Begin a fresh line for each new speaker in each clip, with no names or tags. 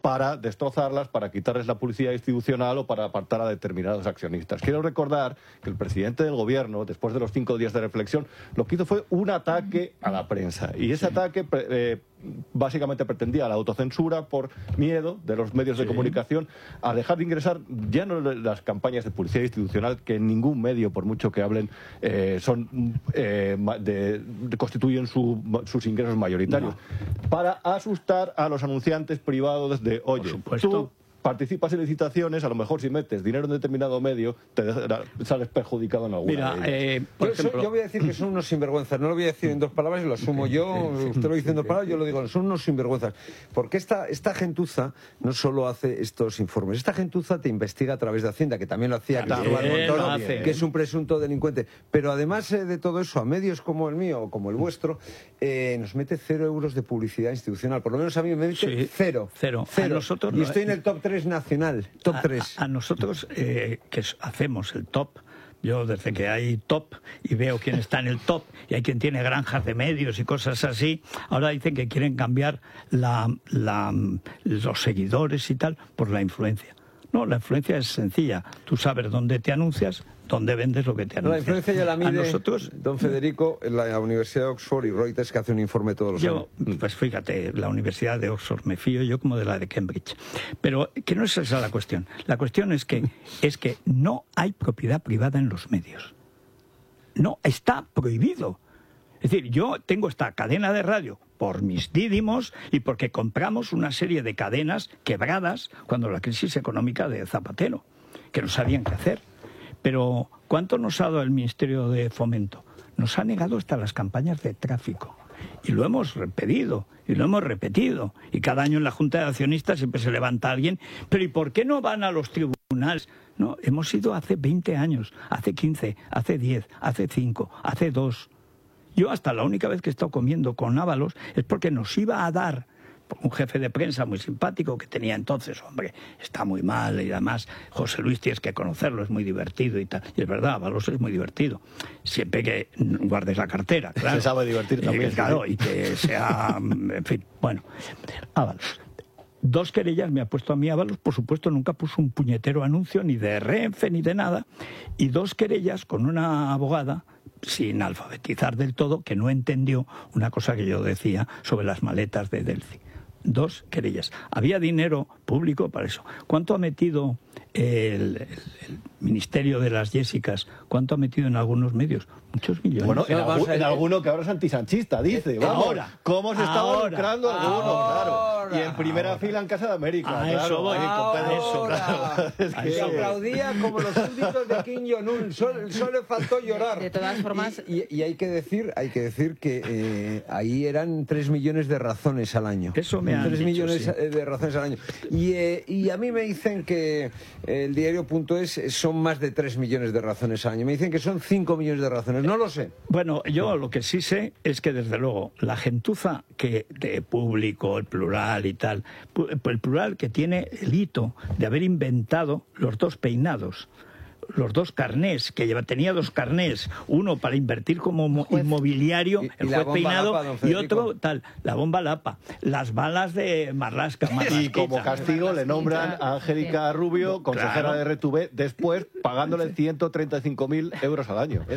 para destrozarlas, para quitarles la publicidad institucional o para apartar a determinados accionistas. Quiero recordar que el presidente del gobierno, después de los 5 días de reflexión, lo que hizo fue un ataque a la prensa. Y ese ataque básicamente pretendía la autocensura por miedo de los medios de comunicación a dejar de ingresar ya no las campañas de publicidad institucional, que en ningún medio, por mucho que hablen, constituyen sus ingresos mayoritarios, para asustar a los anunciantes privados de, oye, tú participas en licitaciones, a lo mejor si metes dinero en determinado medio, te sales perjudicado en alguna de ellas.
Por ejemplo, yo voy a decir que son unos sinvergüenzas. No lo voy a decir en 2 palabras y lo asumo yo. Usted lo dice en 2 palabras, yo lo digo. Son unos sinvergüenzas. Porque esta gentuza no solo hace estos informes. Esta gentuza te investiga a través de Hacienda, que también lo hacía Cristóbal Montoro, que es un presunto delincuente. Pero además de todo eso, a medios como el mío o como el vuestro, nos mete 0 euros de publicidad institucional. Por lo menos a mí me mete 0.
A nosotros
y estoy en el top 3 nacional, top 3.
A nosotros, que hacemos el top, yo desde que hay top y veo quién está en el top, y hay quien tiene granjas de medios y cosas así, ahora dicen que quieren cambiar los seguidores y tal por la influencia. No, la influencia es sencilla. Tú sabes dónde te anuncias, dónde vendes lo que te anuncias.
La influencia ya la mide,
nosotros,
don Federico, en la Universidad de Oxford y Reuters, que hace un informe todos los años.
Pues fíjate, la Universidad de Oxford me fío yo como de la de Cambridge. Pero que no es esa la cuestión. La cuestión es que no hay propiedad privada en los medios. No, está prohibido. Es decir, yo tengo esta cadena de radio por mis dídimos y porque compramos una serie de cadenas quebradas cuando la crisis económica de Zapatero, que no sabían qué hacer. Pero, ¿cuánto nos ha dado el Ministerio de Fomento? Nos ha negado hasta las campañas de tráfico. Y lo hemos pedido, y lo hemos repetido. Y cada año en la Junta de Accionistas siempre se levanta alguien. Pero ¿y por qué no van a los tribunales? No, hemos ido hace 20 años, hace 15, hace 10, hace 5, hace 2. Yo hasta la única vez que he estado comiendo con Ábalos es porque nos iba a dar un jefe de prensa muy simpático que tenía entonces, hombre, está muy mal y además José Luis tienes que conocerlo, es muy divertido y tal. Y es verdad, Ábalos es muy divertido. Siempre que guardes la cartera, claro.
Se sabe divertir también.
Claro, y que sea, en fin, bueno, Ábalos. 2 querellas me ha puesto a mí Ábalos, por supuesto nunca puso un puñetero anuncio ni de Renfe ni de nada, y 2 querellas con una abogada sin alfabetizar del todo, que no entendió una cosa que yo decía sobre las maletas de Delphi. 2 querellas. Había dinero público para eso. ¿Cuánto ha metido el Ministerio de las Jessicas? ¿Cuánto ha metido en algunos medios? Muchos millones.
Bueno, en alguno que ahora es antisanchista, dice. Vamos,
ahora.
¿Cómo se estaba lucrando alguno? Claro. Y en primera fila en Casa de América.
A
claro,
eso voy.
Claro.
Se aplaudía como los súbditos de Kim Jong-un. Solo le faltó llorar.
De todas formas...
Y hay que decir que ahí eran 3 millones de razones al año.
Eso me han
3
dicho,
millones
sí.
de razones al año. Y a mí me dicen que el diario.es son más de 3 millones de razones al año. Me dicen que son 5 millones de razones. No lo sé.
Bueno, yo lo que sí sé es que desde luego la gentuza que de Público, el Plural y tal, el Plural que tiene el hito de haber inventado los 2 peinados, los 2 carnés, que tenía 2 carnés, uno para invertir como inmobiliario, el juez Peinado, Lapa, y otro tal, la bomba Lapa, las balas de Marlaska.
Y como castigo le nombran a Angélica Rubio, consejera de RTV, después pagándole 135.000 euros al año.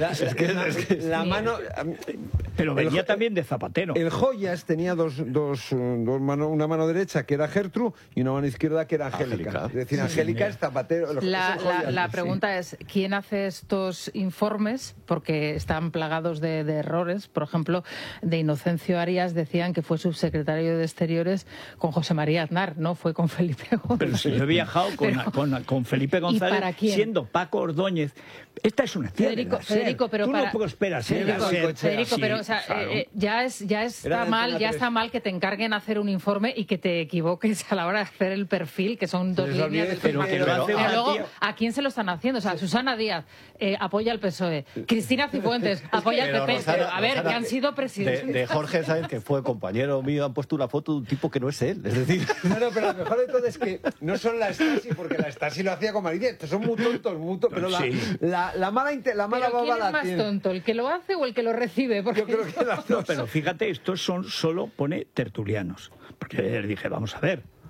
La mano...
Pero venía también de Zapatero.
El Joyas tenía dos manos, una mano derecha que era Gertrude y una mano izquierda que era Angélica. Es decir, Angélica es Zapatero.
La pregunta es, ¿quién hace estos informes? Porque están plagados de errores. Por ejemplo, de Inocencio Arias decían que fue subsecretario de Exteriores con José María Aznar, no fue con Felipe González.
Pero si yo he viajado con Felipe González, siendo Paco Ordóñez. Esta es una tierra.
Federico, pero
tú no prosperas.
Federico, pero o sea, claro. ya está mal que te encarguen hacer un informe y que te equivoques a la hora de hacer el perfil, que son 2 líneas. Pero luego, ¿a quién se lo están haciendo? O sea, Susana Díaz apoya al PSOE, Cristina Cifuentes apoya al PP.
Rosana,
a ver, que han sido presidentes.
De Jorge Sáenz, que fue compañero mío, han puesto una foto de un tipo que no es él. Es decir...
Bueno, pero lo mejor de todo es que no son la Stasi, porque la Stasi lo hacía con Maridia. Estos son muy tontos, pero la mala
¿quién es más tonto, el que lo hace o el que lo recibe? Porque
yo creo que las dos.
No, pero fíjate, estos son solo pone tertulianos. Porque les dije, vamos a ver,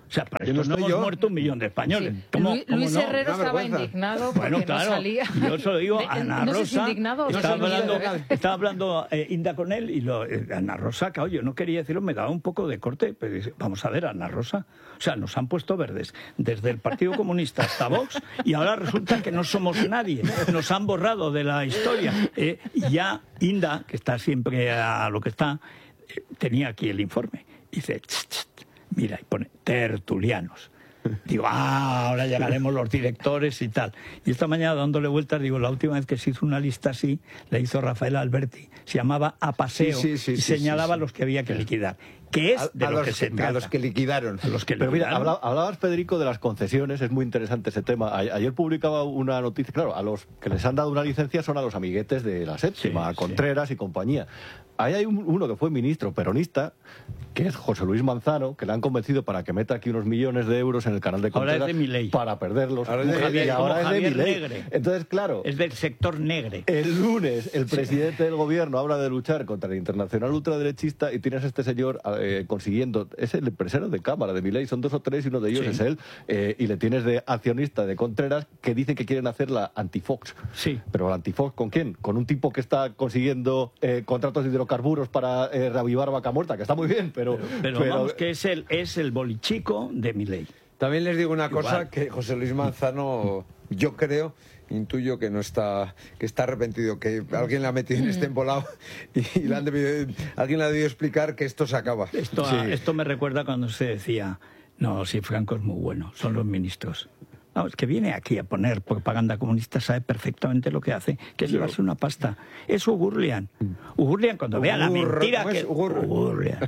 O sea, para esto no hemos muerto 1 millón de españoles.
Sí.
¿Cómo
Luis
no?
Herrero estaba indignado porque
bueno, claro,
no salía.
Yo se lo digo a Ana
no
Rosa.
sé si indignado,
estaba hablando Inda con él y Ana Rosa, claro, yo no quería decirlo, me daba un poco de corte. Pero dice, vamos a ver, Ana Rosa. O sea, nos han puesto verdes desde el Partido Comunista hasta Vox y ahora resulta que no somos nadie. Nos han borrado de la historia. Ya Inda, que está siempre a lo que está, tenía aquí el informe. Dice, mira, y pone tertulianos. Digo, ahora llegaremos los directores y tal. Y esta mañana dándole vueltas, digo, la última vez que se hizo una lista así, la hizo Rafael Alberti. Se llamaba A Paseo y señalaba los que había que liquidar. Que es de lo que se trata.
A los que liquidaron.
Pero mira, hablabas, Federico, de las concesiones, es muy interesante ese tema. Ayer publicaba una noticia, claro, a los que les han dado una licencia son a los amiguetes de la Séptima, Contreras y compañía. Ahí hay uno que fue ministro peronista, que es José Luis Manzano, que le han convencido para que meta aquí unos millones de euros en el canal de Contreras.
Ahora es de Milei.
Para perderlos.
Ahora es de Milei.
Milei. Entonces, claro.
Es del sector negre.
El lunes, el presidente del gobierno habla de luchar contra el internacional ultraderechista y tienes a este señor consiguiendo. Es el empresario de Cámara de Milei, son 2 o 3 y uno de ellos es él. Y le tienes de accionista de Contreras que dicen que quieren hacer la anti-Fox.
Sí.
Pero la anti-Fox, ¿con quién? Con un tipo que está consiguiendo contratos de hidrocarburos para reavivar Vaca Muerta, que está muy bien, pero
vamos, que es el bolichico de Milei.
También les digo una cosa, que José Luis Manzano, yo creo, intuyo que no está, que está arrepentido, que alguien le ha metido en este embolado y alguien le ha debido explicar que esto se acaba.
Esto me recuerda cuando se decía, no, si Franco es muy bueno, son los ministros. Vamos, que viene aquí a poner propaganda comunista, sabe perfectamente lo que hace, que es llevarse una pasta. Es Ugurlian. Ugurlian, cuando vea la mentira que... Ugurlian.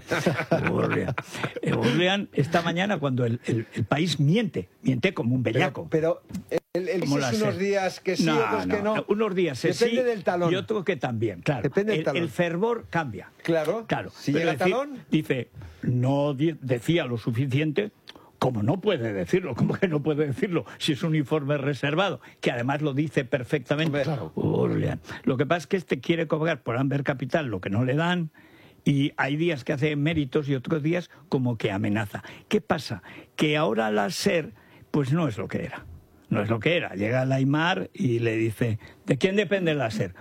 Ugurlian, esta mañana, cuando el país miente como un bellaco.
Pero él dice unos días que sí, otros que no.
Unos días
depende del talón.
Y otros que también, claro.
Depende del talón.
El fervor cambia.
Claro. Si llega el talón...
Dice, no decía lo suficiente... Como no puede decirlo, como que no puede decirlo si es un informe reservado, que además lo dice perfectamente. Claro. Lo que pasa es que este quiere cobrar por Amber Capital lo que no le dan y hay días que hace méritos y otros días como que amenaza. ¿Qué pasa? Que ahora la SER pues no es lo que era. No es lo que era. Llega el Aymar y le dice, ¿de quién depende la SER?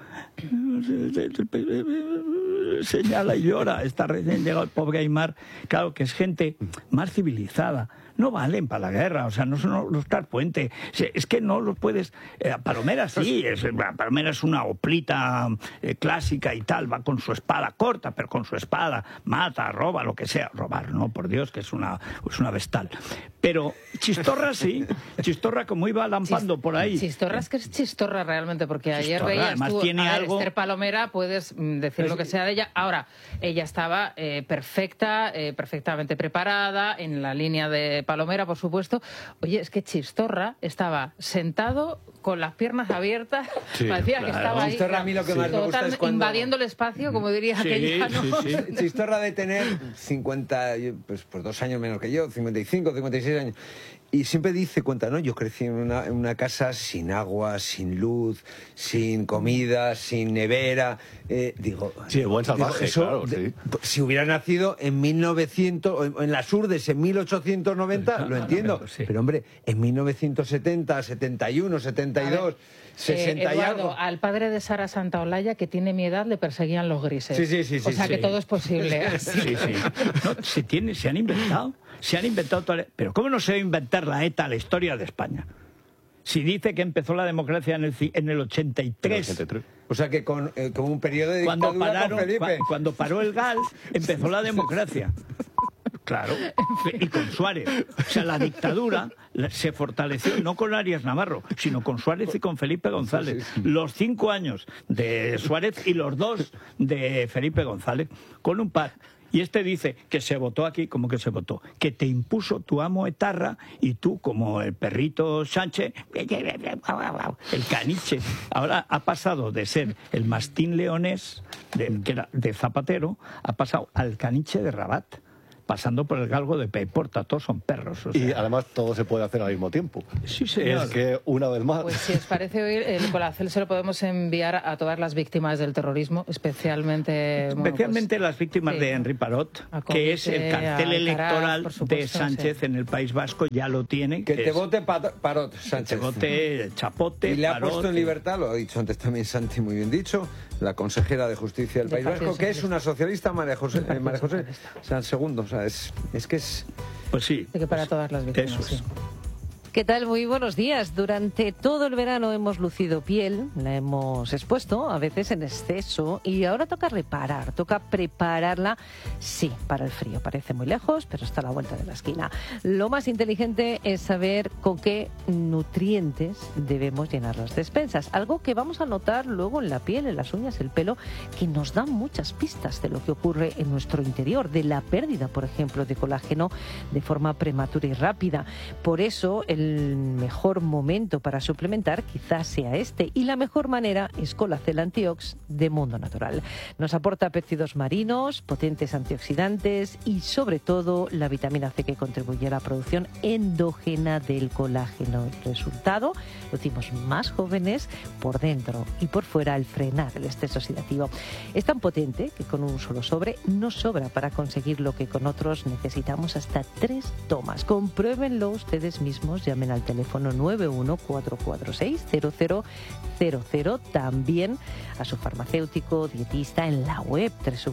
Señala y llora. Está recién llegado el pobre Aymar. Claro que es gente más civilizada. No valen para la guerra, o sea, no son los Carpuente. Es que no los puedes... Palomera sí, Palomera es una oplita clásica y tal, va con su espada corta, pero con su espada mata, roba, lo que sea. Robar, no, por Dios, que es una vestal. Pero Chistorra sí, Chistorra como iba lampando por ahí.
Chistorra es que es Chistorra realmente, porque ayer veías tú, Esther Palomera, puedes decir lo que sea de ella. Ahora, ella estaba perfectamente preparada, en la línea de Palomera, por supuesto. Oye, es que Chistorra estaba sentado con las piernas abiertas, parecía que estaba ahí
Chistorra, a mí lo que más me gusta es cuando...
invadiendo el espacio, como diría aquella, ¿no?
Chistorra de tener 50, pues 2 años menos que yo, 55, 56 años. Y siempre cuenta, ¿no? Yo crecí en una casa sin agua, sin luz, sin comida, sin nevera. Digo...
Sí, buen salvaje,
eso,
claro, sí.
Si hubiera nacido en 1900, en las Urdes, en 1890, lo entiendo.
Sí.
Pero, hombre, en 1970, 71, 72... 60 y
Eduardo,
algo.
al padre de Sara Santaolalla, que tiene mi edad, le perseguían los grises.
Sí.
O sea que todo es posible.
Sí. No, se han inventado. Pero ¿cómo no se va a inventar la ETA la historia de España? Si dice que empezó la democracia en el 83.
O sea que con un periodo de dictadura con Felipe.
Cuando paró el GAL, empezó la democracia. Claro, y con Suárez. O sea, la dictadura se fortaleció no con Arias Navarro, sino con Suárez y con Felipe González. Los 5 años de Suárez y los 2 de Felipe González, con un par. Y este dice que se votó aquí, como que se votó, que te impuso tu amo etarra y tú, como el perrito Sánchez, el caniche. Ahora ha pasado de ser el mastín leonés, que era de Zapatero, ha pasado al caniche de Rabat. pasando por el galgo de Paiporta, todos son perros. O sea.
Y además todo se puede hacer al mismo tiempo.
Sí, señor.
Es que, una vez más...
Pues si os parece oír, el Colacel se lo podemos enviar a todas las víctimas del terrorismo, especialmente...
Las víctimas de Henry Parot, que es el cartel electoral de Sánchez en el País Vasco, ya lo tiene.
Que te vote Parot, Sánchez.
Que te vote Chapote,
y le ha
Parot,
puesto en libertad, lo ha dicho antes también Santi, muy bien dicho, la consejera de Justicia del País Vasco, que es una socialista, María José San Segundo. O sea, es que es...
Pues sí.
Que para todas las víctimas.
Eso es.
Sí.
¿Qué tal? Muy buenos días. Durante todo el verano hemos lucido piel, la hemos expuesto, a veces en exceso, y ahora toca reparar, toca prepararla, sí, para el frío. Parece muy lejos, pero está a la vuelta de la esquina. Lo más inteligente es saber con qué nutrientes debemos llenar las despensas, algo que vamos a notar luego en la piel, en las uñas, el pelo, que nos da muchas pistas de lo que ocurre en nuestro interior, de la pérdida, por ejemplo, de colágeno de forma prematura y rápida. Por eso, el mejor momento para suplementar quizás sea este, y la mejor manera es Colacel Antiox de Mundo Natural. Nos aporta péptidos marinos, potentes antioxidantes y sobre todo la vitamina C, que contribuye a la producción endógena del colágeno. El resultado, lucimos más jóvenes por dentro y por fuera al frenar el estrés oxidativo. Es tan potente que con un solo sobre nos sobra para conseguir lo que con otros necesitamos hasta 3 tomas. Compruébenlo ustedes mismos, llamen al teléfono 914460000, también a su farmacéutico dietista en la web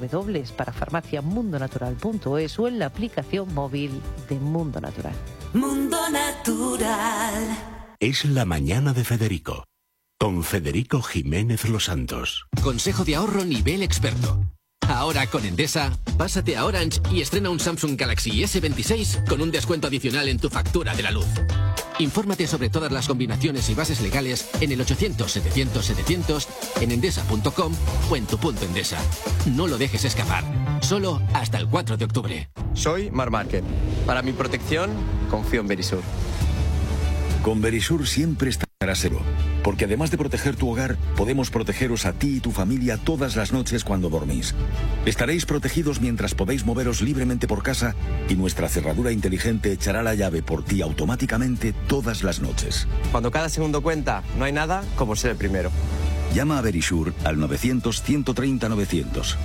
www.parafarmaciamundonatural.es o en la aplicación móvil de Mundo Natural.
Mundo Natural.
Es la mañana de Federico, con Federico Jiménez Los Santos.
Consejo de ahorro nivel experto. Ahora con Endesa, pásate a Orange y estrena un Samsung Galaxy S26 con un descuento adicional en tu factura de la luz. Infórmate sobre todas las combinaciones y bases legales en el 800-700-700, en endesa.com o en tu punto Endesa. No lo dejes escapar. Solo hasta el 4 de octubre.
Soy Mar Márquez. Para mi protección, confío en Verisur.
Con Verisur siempre estarás seguro, porque además de proteger tu hogar, podemos protegeros a ti y tu familia todas las noches cuando dormís. Estaréis protegidos mientras podéis moveros libremente por casa y nuestra cerradura inteligente echará la llave por ti automáticamente todas las noches.
Cuando cada segundo cuenta, no hay nada como ser el primero.
Llama a Verisur al 900-130-900.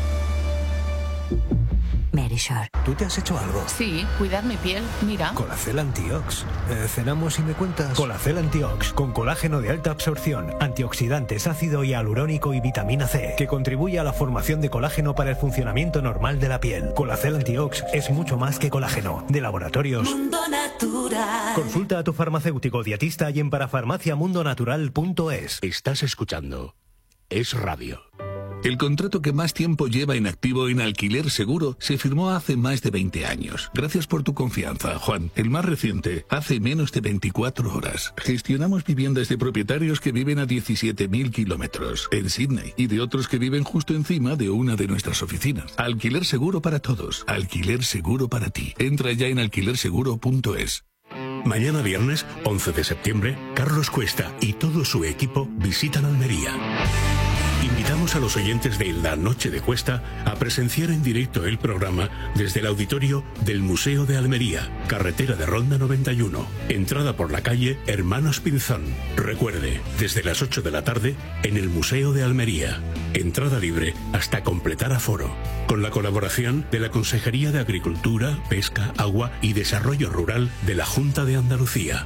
Verisur.
¿Tú te has hecho algo?
Sí, cuidar mi piel, mira.
Colacel Antiox. ¿Cenamos y me cuentas? Colacel Antiox, con colágeno de alta absorción, antioxidantes, ácido hialurónico y vitamina C, que contribuye a la formación de colágeno para el funcionamiento normal de la piel. Colacel Antiox es mucho más que colágeno. De Laboratorios
Mundo Natural.
Consulta a tu farmacéutico dietista y en parafarmaciamundonatural.es.
Estás escuchando Es Radio.
El contrato que más tiempo lleva inactivo en Alquiler Seguro se firmó hace más de 20 años. Gracias por tu confianza, Juan. El más reciente, hace menos de 24 horas. Gestionamos viviendas de propietarios que viven a 17.000 kilómetros en Sydney y de otros que viven justo encima de una de nuestras oficinas. Alquiler Seguro para todos. Alquiler Seguro para ti. Entra ya en alquilerseguro.es.
Mañana viernes, 11 de septiembre, Carlos Cuesta y todo su equipo visitan Almería. Invitamos a los oyentes de La Noche de Cuesta a presenciar en directo el programa desde el auditorio del Museo de Almería, carretera de Ronda 91, entrada por la calle Hermanos Pinzón. Recuerde, desde las 8 de la tarde en el Museo de Almería. Entrada libre hasta completar aforo. Con la colaboración de la Consejería de Agricultura, Pesca, Agua y Desarrollo Rural de la Junta de Andalucía.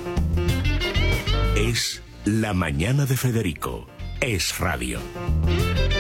Es la mañana de Federico. Es Radio.